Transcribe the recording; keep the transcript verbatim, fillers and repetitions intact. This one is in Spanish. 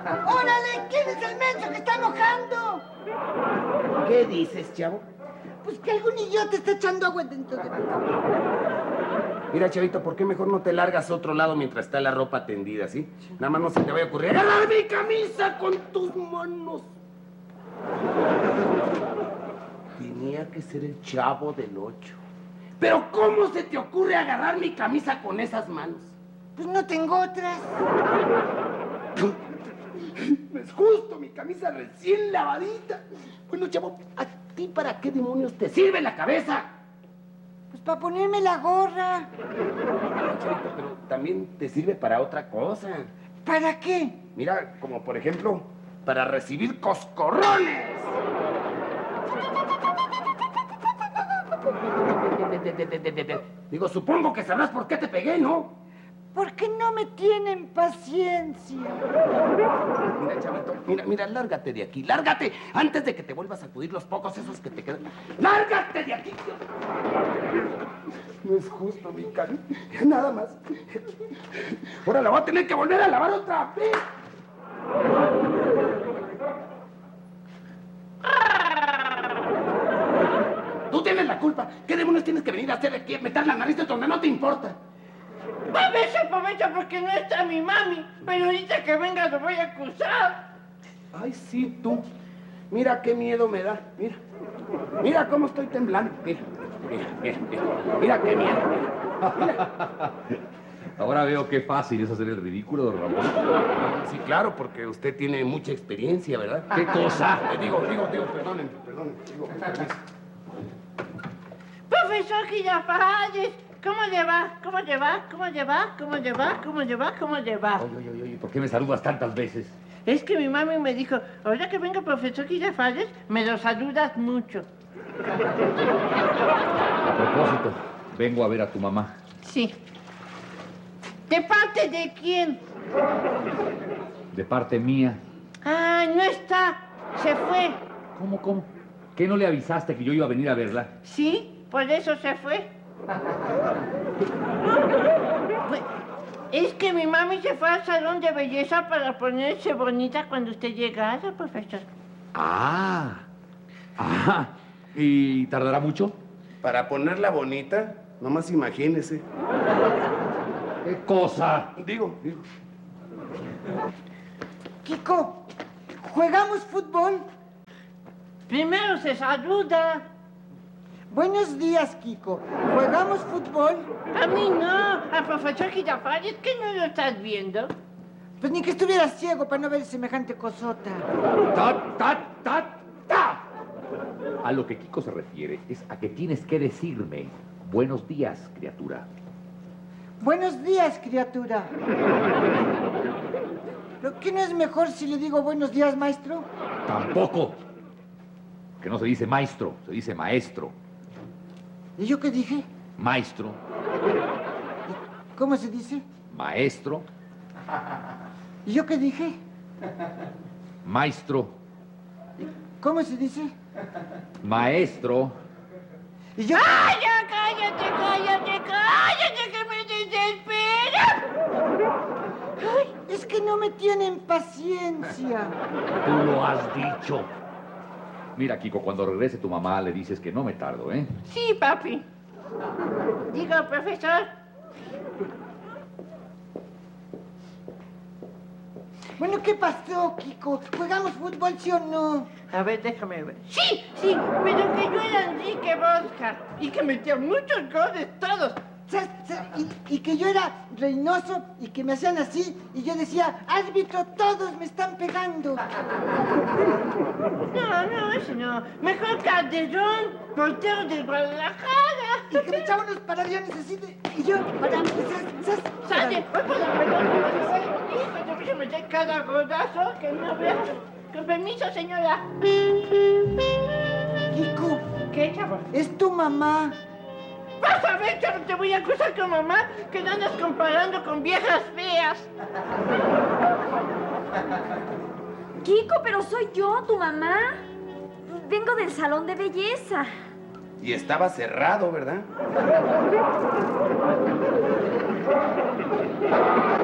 ¡Órale! ¿Quién es el menso que está mojando? ¿Qué dices, chavo? Pues que algún idiota está echando agua dentro de la cama. Mira, chavito, ¿por qué mejor no te largas a otro lado mientras está la ropa tendida, ¿sí? Nada más no se te vaya a ocurrir agarrar mi camisa con tus manos. Tenía que ser el Chavo del Ocho. Pero ¿cómo se te ocurre agarrar mi camisa con esas manos? Pues no tengo otras. No es justo, mi camisa recién lavadita. Bueno, chavo, ¿a ti para qué demonios te sirve la cabeza? Pues para ponerme la gorra. No, chavito, pero también te sirve para otra cosa. ¿Para qué? Mira, como por ejemplo, para recibir coscorrones. Digo, supongo que sabrás por qué te pegué, ¿no? Porque no me tienen paciencia. Mira, chavito, mira, mira, lárgate de aquí, lárgate, antes de que te vuelvas a acudir los pocos esos que te quedan. ¡Lárgate de aquí! No es justo, mi cari, nada más. Ahora la voy a tener que volver a lavar otra vez. Tú tienes la culpa. ¿Qué demonios tienes que venir a hacer aquí? Meter la nariz de donde no te importa. Aprovecha, aprovecha porque no está mi mami. Pero ahorita que venga lo voy a acusar. Ay, sí, tú. Mira qué miedo me da. Mira. Mira cómo estoy temblando. Mira, mira, mira, mira. Mira qué miedo. Mira. Mira. Ahora veo qué fácil es hacer el ridículo, don Ramón. Sí, claro, porque usted tiene mucha experiencia, ¿verdad? ¿Qué cosa? Eh, digo, digo, digo, perdónenme, perdónenme. Digo, permiso. Profesor Girafales, ¿cómo le va? ¿Cómo le va? ¿Cómo le va? ¿Cómo le va? ¿Cómo le va? ¿Cómo le va? Oye, oye, oye, ¿por qué me saludas tantas veces? Es que mi mami me dijo, ahora que venga profesor Girafales, me lo saludas mucho. A propósito, vengo a ver a tu mamá. Sí. ¿De parte de quién? De parte mía. Ay, no está. Se fue. ¿Cómo, cómo? ¿Qué no le avisaste que yo iba a venir a verla? Sí, por eso se fue. Pues, es que mi mami se fue al salón de belleza para ponerse bonita cuando usted llegara, profesor. Ah. Ah. ¿Y tardará mucho? Para ponerla bonita, nomás imagínese. ¿Qué cosa? Digo, digo. Kiko, ¿jugamos fútbol? Primero se saluda. Buenos días, Kiko. ¿Jugamos fútbol? A mí no, al profesor Girafales, que no lo estás viendo. Pues ni que estuviera ciego para no ver semejante cosota. ¡Ta, ta, ta, ta! A lo que Kiko se refiere es a que tienes que decirme buenos días, criatura. Buenos días, criatura. ¿Pero qué no es mejor si le digo buenos días, maestro? Tampoco. Que no se dice maestro, se dice maestro. ¿Y yo qué dije? Maestro, ¿Cómo se dice? maestro, ¿Y yo qué dije? maestro, ¿Cómo se dice? maestro. ¿Y yo? ¡Ay, ya cállate, cállate, cállate, que me desespera! Ay, es que no me tienen paciencia. Tú lo has dicho. Mira, Kiko, cuando regrese tu mamá le dices que no me tardo, ¿eh? Sí, papi. Diga, profesor. Bueno, ¿qué pasó, Kiko? ¿Jugamos fútbol, sí o no? A ver, déjame ver. Sí, sí, pero que yo era Enrique Bosca y que metía muchos goles todos. ¿Sabes? ¿Sabes? Y, y que yo era Reynoso y que me hacían así y yo decía, árbitro, todos me están pegando. No, no, eso no. Mejor Calderón, portero del Guadalajara. Y que me echaban unos paraliones así de... Y yo, para... ¿sabes? ¿sabes? Sale, voy por la pelota. Hijo, te voy a meter cada golazo que no veas. Con permiso, señora. Kiko, ¿Qué, chavo? es tu mamá. Vas a ver, chavo, te voy a acusar con mamá que no andas comparando con viejas feas. Kiko, pero soy yo, tu mamá. Vengo del salón de belleza. Y estaba cerrado, ¿verdad?